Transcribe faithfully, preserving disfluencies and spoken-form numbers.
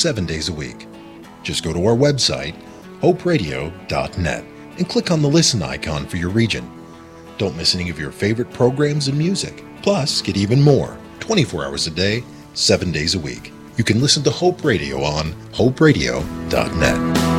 seven days a week. Just go to our website, hope radio dot net, and click on the listen icon for your region. Don't miss any of your favorite programs and music. Plus, get even more, twenty-four hours a day, seven days a week. You can listen to Hope Radio on hope radio dot net.